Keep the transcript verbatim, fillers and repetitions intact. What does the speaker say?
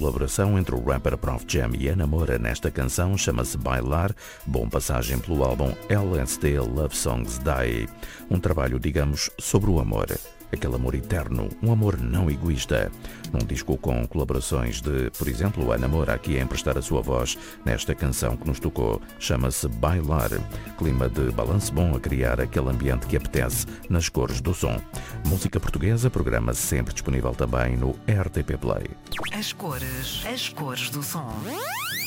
colaboração entre o rapper Prof Jam e a Namora nesta canção chama-se Bailar, bom passagem pelo álbum L S D Love Songs Die, um trabalho, digamos, sobre o amor. Aquele amor eterno, um amor não egoísta. Num disco com colaborações de, por exemplo, a Namora aqui a emprestar a sua voz nesta canção que nos tocou, chama-se Bailar. Clima de balanço bom a criar aquele ambiente que apetece nas cores do som. Música portuguesa, programa sempre disponível também no R T P Play. As cores, as cores do som.